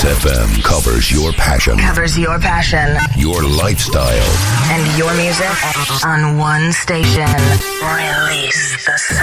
FM covers your passion. Covers your passion. Your lifestyle. And your music on one station. Release the